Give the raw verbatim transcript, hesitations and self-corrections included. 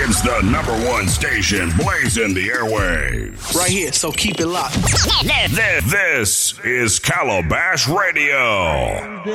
It's the number one station blazing the airwaves. Right here, so keep it locked. This is Calabash Radio.